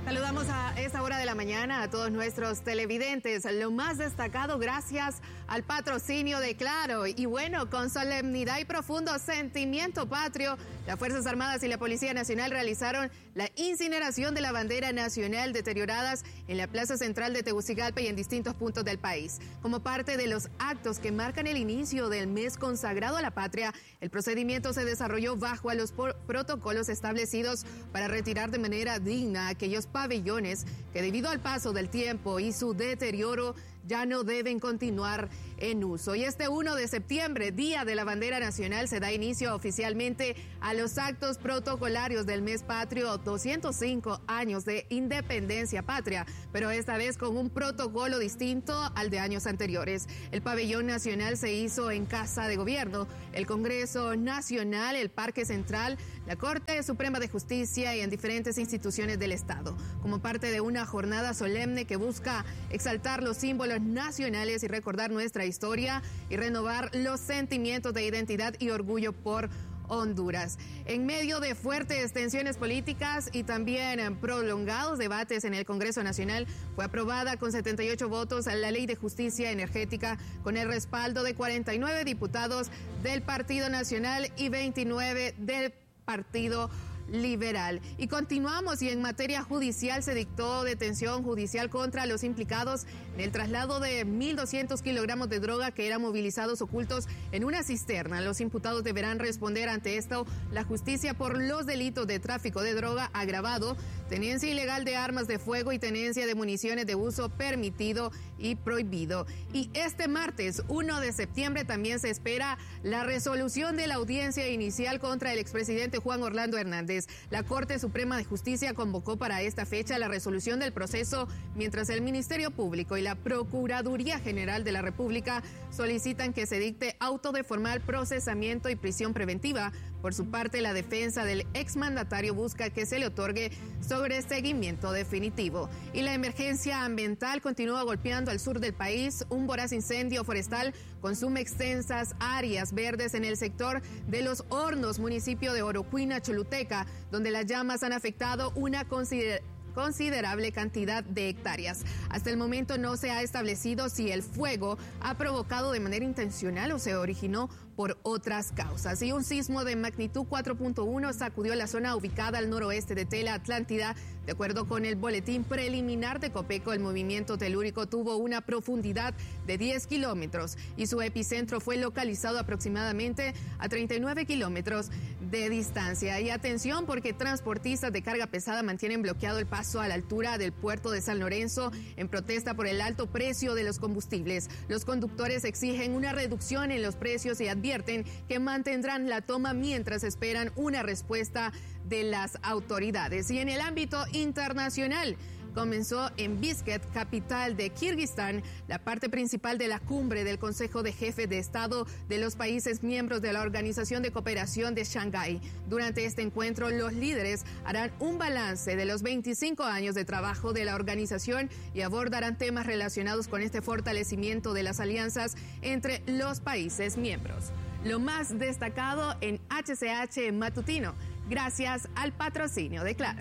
Saludamos a esta hora de la mañana a todos nuestros televidentes. Lo más destacado gracias al patrocinio de Claro. Y bueno, con solemnidad y profundo sentimiento patrio, las Fuerzas Armadas y la Policía Nacional realizaron la incineración de la bandera nacional deterioradas en la Plaza Central de Tegucigalpa y en distintos puntos del país. Como parte de los actos que marcan el inicio del mes consagrado a la patria, el procedimiento se desarrolló bajo a los protocolos establecidos para retirar de manera digna aquellos pabellones que debido al paso del tiempo y su deterioro ya no deben continuar en uso. Y este 1 de septiembre, Día de la Bandera Nacional, se da inicio oficialmente a los actos protocolarios del mes patrio, 205 años de independencia patria, pero esta vez con un protocolo distinto al de años anteriores. El pabellón nacional se hizo en Casa de Gobierno, el Congreso Nacional, el Parque Central, la Corte Suprema de Justicia y en diferentes instituciones del Estado, como parte de una jornada solemne que busca exaltar los símbolos nacionales y recordar nuestra historia y renovar los sentimientos de identidad y orgullo por Honduras. En medio de fuertes tensiones políticas y también prolongados debates en el Congreso Nacional, fue aprobada con 78 votos la Ley de Justicia Energética con el respaldo de 49 diputados del Partido Nacional y 29 del Partido Liberal. Y continuamos, y en materia judicial se dictó detención judicial contra los implicados en el traslado de 1.200 kilogramos de droga que eran movilizados ocultos en una cisterna. Los imputados deberán responder ante esto la justicia por los delitos de tráfico de droga agravado, tenencia ilegal de armas de fuego y tenencia de municiones de uso permitido y prohibido. Y este martes 1 de septiembre también se espera la resolución de la audiencia inicial contra el expresidente Juan Orlando Hernández. La Corte Suprema de Justicia convocó para esta fecha la resolución del proceso, mientras el Ministerio Público y la Procuraduría General de la República solicitan que se dicte auto de formal procesamiento y prisión preventiva. Por su parte, la defensa del exmandatario busca que se le otorgue sobreseguimiento definitivo. Y la emergencia ambiental continúa golpeando al sur del país. Un voraz incendio forestal consume extensas áreas verdes en el sector de Los Hornos, municipio de Orocuina, Choluteca, donde las llamas han afectado una considerable cantidad de hectáreas. Hasta el momento no se ha establecido si el fuego ha provocado de manera intencional o se originó por otras causas. Y un sismo de magnitud 4.1 sacudió la zona ubicada al noroeste de Tela Atlántida. De acuerdo con el boletín preliminar de Copeco, el movimiento telúrico tuvo una profundidad de 10 kilómetros y su epicentro fue localizado aproximadamente a 39 kilómetros de distancia. Y atención, porque transportistas de carga pesada mantienen bloqueado el paso a la altura del puerto de San Lorenzo en protesta por el alto precio de los combustibles. Los conductores exigen una reducción en los precios y advierten que mantendrán la toma mientras esperan una respuesta de las autoridades. Y en el ámbito internacional, comenzó en Bishkek, capital de Kirguistán, la parte principal de la cumbre del Consejo de Jefes de Estado de los países miembros de la Organización de Cooperación de Shanghái. Durante este encuentro, los líderes harán un balance de los 25 años de trabajo de la organización y abordarán temas relacionados con este fortalecimiento de las alianzas entre los países miembros. Lo más destacado en HCH Matutino, gracias al patrocinio de Claro.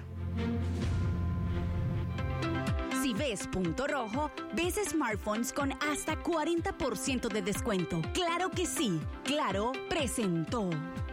Si ves punto rojo, ves smartphones con hasta 40% de descuento. ¡Claro que sí! Claro presentó.